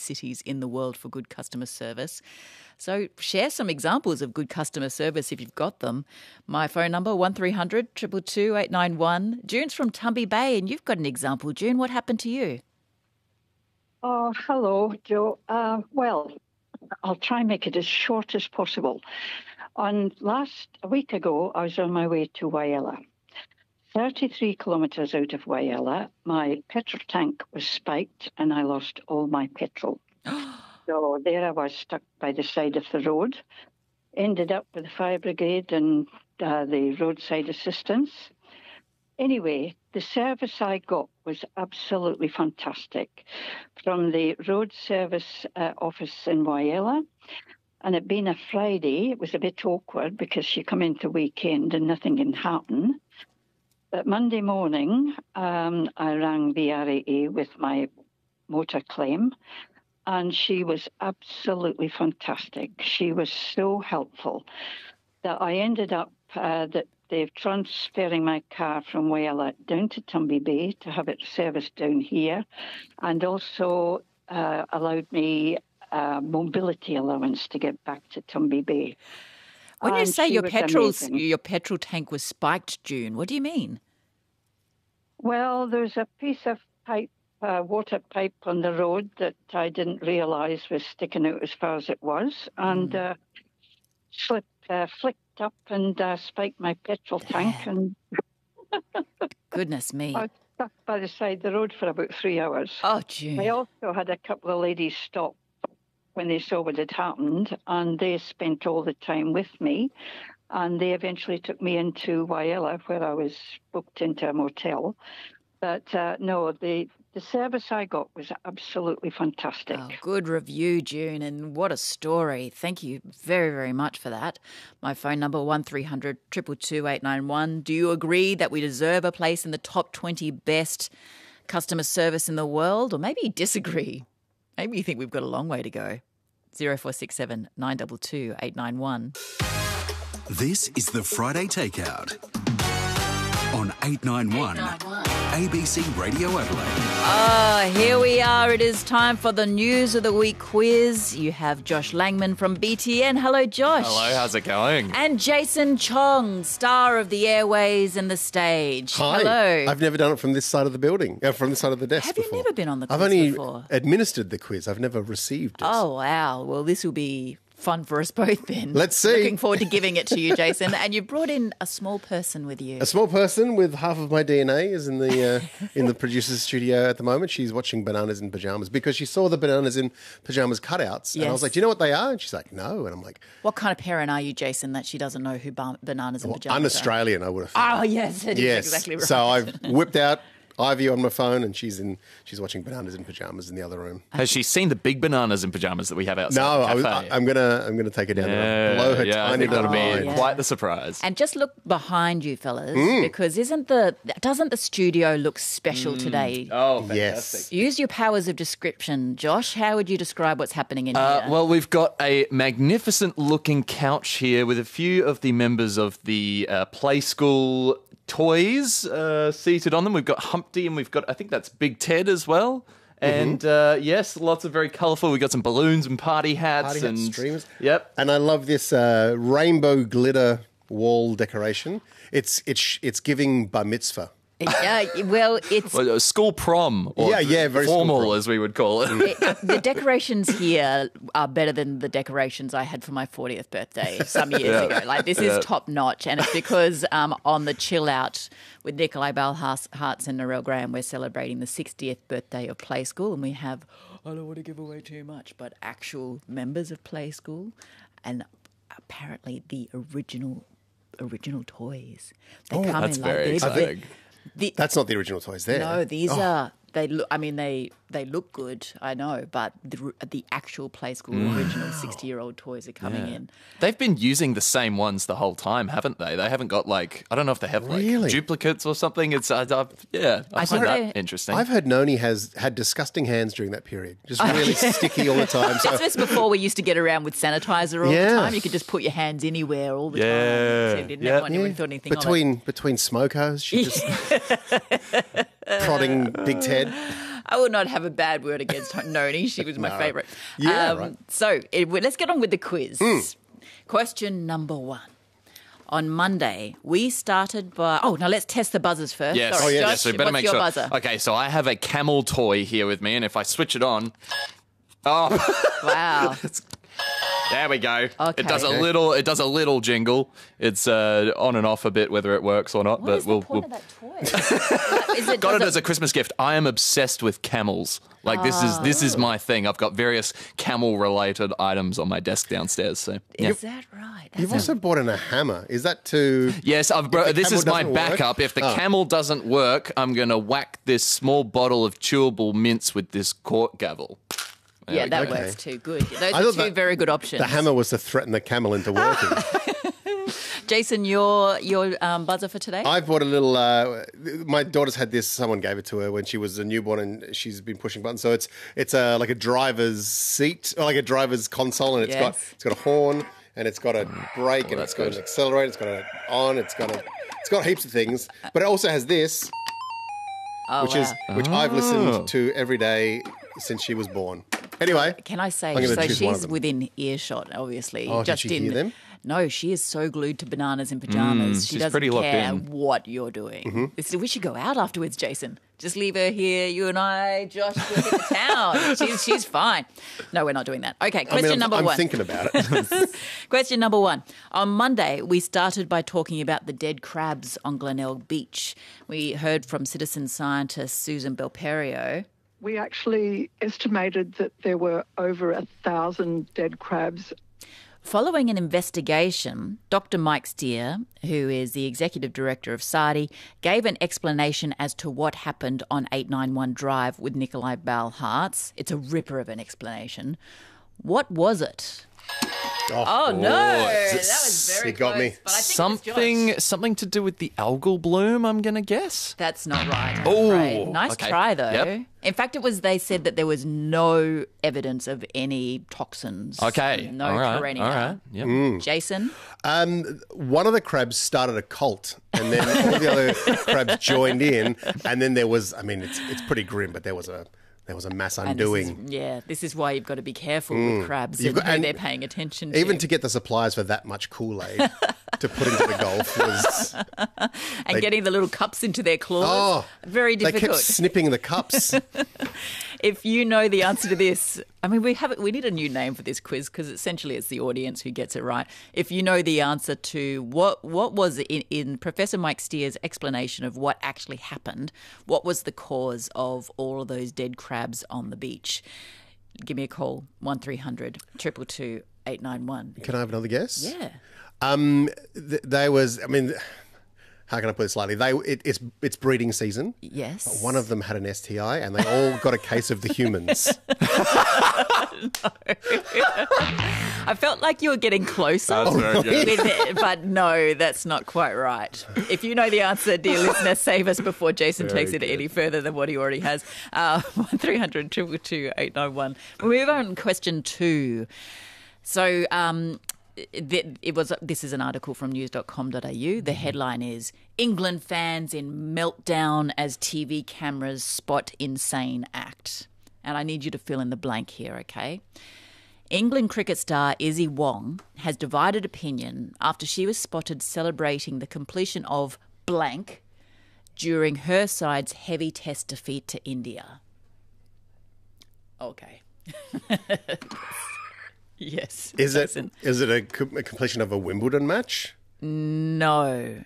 cities in the world for good customer service. So share some examples of good customer service if you've got them. My phone number, 1300 222 891. June's from Tumby Bay, and you've got an example. June, what happened to you? Oh, hello, Joe. Well, I'll try and make it as short as possible. A week ago, I was on my way to Whyalla. 33 kilometres out of Whyalla, my petrol tank was spiked and I lost all my petrol. So there I was, stuck by the side of the road. Ended up with the fire brigade and the roadside assistance. Anyway, the service I got was absolutely fantastic. From the road service office in Whyalla, and it being a Friday, it was a bit awkward because you come into weekend and nothing can happen. But Monday morning, I rang the RAA with my motor claim, and she was absolutely fantastic. She was so helpful that I ended up that they're transferring my car from Whyalla down to Tumby Bay to have it serviced down here, and also allowed me mobility allowance to get back to Tumby Bay. When you say your petrol tank was spiked, June, what do you mean? Well, there's a piece of pipe, water pipe on the road that I didn't realise was sticking out as far as it was, and flicked up and spiked my petrol tank. And goodness me. I was stuck by the side of the road for about 3 hours. Oh, June. I also had a couple of ladies stop when they saw what had happened, and they spent all the time with me, and they eventually took me into Whyalla, where I was booked into a motel. But no, the service I got was absolutely fantastic. Oh, good review, June, and what a story. Thank you very, very much for that. My phone number, 1300 222 891. Do you agree that we deserve a place in the top 20 best customer service in the world? Or maybe you disagree. Maybe you think we've got a long way to go. 0467 922 891. This is the Friday Takeout on 891 ABC Radio Adelaide. Here we are. It is time for the News of the Week quiz. You have Josh Langman from BTN. Hello, Josh. Hello, how's it going? And Jason Chong, star of the airways and the stage. Hi. Hello. I've never done it from this side of the building, from this side of the desk Have before. you never been on the quiz I've only before? administered the quiz. I've never received it. Oh, wow. Well, this will be fun for us both then. Let's see. Looking forward to giving it to you, Jason. And you've brought in a small person with you. A small person with half of my DNA is in the producer's studio at the moment. She's watching Bananas in Pyjamas because she saw the Bananas in Pyjamas cutouts. And I was like, do you know what they are? And she's like, no. And I'm like... What kind of parent are you, Jason, that she doesn't know who Bananas in Pyjamas I'm are? Australian, I would have thought. Oh, yes. That is exactly right. So I've whipped out Ivy on my phone, and she's watching Bananas in Pyjamas in the other room. Has she seen the big Bananas in Pyjamas that we have outside the cafe? I'm gonna take her down there, blow her tiny little mind. Quite the surprise. And just look behind you, fellas, because doesn't the studio look special today? Oh, fantastic. Yes. Use your powers of description, Josh. How would you describe what's happening in here? Well, we've got a magnificent-looking couch here with a few of the members of the Play School toys seated on them. We've got Humpty and we've got, I think that's Big Ted as well. And yes, lots of very colourful. We've got some balloons and party hats and streamers. Yep. And I love this rainbow glitter wall decoration. It's giving bar mitzvah. Well, it's... Well, school prom. Or very formal, school prom. as we would call it. The decorations here are better than the decorations I had for my 40th birthday some years ago. Like, this is top notch, and it's because on the Chill Out with Nikolai Balharts and Narelle Graham, we're celebrating the 60th birthday of Play School, and we have, I don't want to give away too much, but actual members of Play School, and apparently the original toys. They come that's in very like exciting. That's not the original toys there. No, these are. They look. I mean, they look good. I know, but the actual Play School original 60-year-old toys are coming in. They've been using the same ones the whole time, haven't they? They haven't got I don't know if they have duplicates or something. It's I find that interesting. I've heard Noni has had disgusting hands during that period, just really sticky all the time. So. That's just before we used to get around with sanitizer all the time. You could just put your hands anywhere all the time. So you didn't have anyone thought anything between smokers, she just prodding Big Ted. I will not have a bad word against Noni. She was my favourite. Yeah, right. So let's get on with the quiz. Question number 1. On Monday, we started by... Oh, now let's test the buzzers first. Yes. Sorry, Josh, Yes, so better what's make your sure. buzzer? Okay, so I have a camel toy here with me, and if I switch it on... Oh, Wow. there we go. Okay. It does a little jingle. It's on and off a bit whether it works or not, What but is the point of that toy? got it as a Christmas gift. I am obsessed with camels. Like this is my thing. I've got various camel related items on my desk downstairs. So yeah. Is that right? You've also bought in a hammer. Is that to... Yes, this is my backup. If the camel doesn't work, I'm going to whack this small bottle of chewable mints with this cork gavel. Yeah, that works too. Good. Those are two very good options. The hammer was to threaten the camel into working. Jason, your buzzer for today? I've bought a little... my daughter's had this. Someone gave it to her when she was a newborn, and she's been pushing buttons. So it's like a driver's seat, or like a driver's console, and it's got a horn, and it's got a brake, and it's got an accelerator, it's got an on, it's got heaps of things. But it also has this, which I've listened to every day since she was born. Anyway, can I say, so she's within earshot, obviously. Oh, did she hear them? No, she is so glued to bananas in pajamas. She doesn't pretty locked care in. what you're doing. We should go out afterwards, Jason. Just leave her here. You and I, Josh, we'll hit the town. She's fine. No, we're not doing that. Okay, question number 1. I'm thinking about it. Question number 1. On Monday, we started by talking about the dead crabs on Glenelg Beach. We heard from citizen scientist Susan Belperio. We actually estimated that there were over 1,000 dead crabs. Following an investigation, Dr. Mike Steer, who is the executive director of SARDI, gave an explanation as to what happened on 891 Drive with Nikolai Balhartz. It's a ripper of an explanation. What was it? Oh no, that was very got close. me. But I think it was Josh. Something to do with the algal bloom, I'm going to guess. That's not right. Oh, nice okay. try though. Yep. In fact, they said that there was no evidence of any toxins. Okay. No all right. Karenia. All right. Yep. Jason? One of the crabs started a cult, and then all the other crabs joined in, and then there was... I mean, it's pretty grim, but there was a mass undoing. This is why you've got to be careful with crabs and they're paying attention to. Even to get the supplies for that much Kool-Aid to put into the Gulf was... And getting the little cups into their claws. Very difficult. They kept snipping the cups. If you know the answer to this, I mean, we need a new name for this quiz because essentially it's the audience who gets it right. If you know the answer to what was in Professor Mike Steer's explanation of what actually happened, what was the cause of all of those dead crabs on the beach, give me a call, 1300 222 891. Can I have another guess? Yeah. They was... I mean... How can I put it slightly? It's breeding season. Yes. But one of them had an STI, and they all got a case of the humans. I felt like you were getting closer. That's very good. With it, but no, that's not quite right. If you know the answer, dear listener, save us before Jason takes it any further than what he already has. 1300 222 891. We move on to question 2. So, this is an article from news.com.au. The headline is England fans in meltdown as TV cameras spot insane act. And I need you to fill in the blank here, okay? England cricket star Izzy Wong has divided opinion after she was spotted celebrating the completion of blank during her side's heavy test defeat to India. Okay. Yes. Is it a completion of a Wimbledon match? No.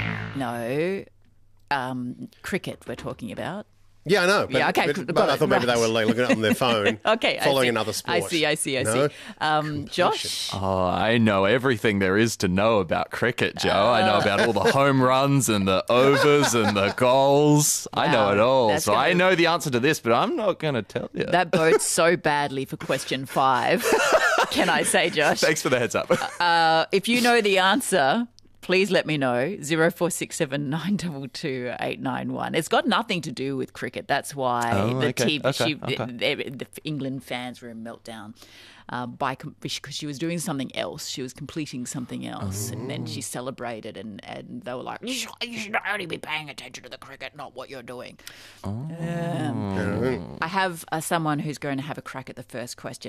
Cricket we're talking about. Yeah, I know. But, Yeah, okay, but got I it, thought maybe right. they were like, looking on their phone, Okay, following I see. another sport. I see. No? Josh? Oh, I know everything there is to know about cricket, Joe. I know about all the home runs and the overs and the goals. I know it all. That's So gonna- I know the answer to this, but I'm not going to tell you. That bodes so badly for question 5. Can I say, Josh? Thanks for the heads up. If you know the answer, please let me know. 0467 922 891. It's got nothing to do with cricket. That's why the England fans were in meltdown. Because she was doing something else. She was completing something else. And then she celebrated and they were like, you should only be paying attention to the cricket, not what you're doing. I have someone who's going to have a crack at the first question.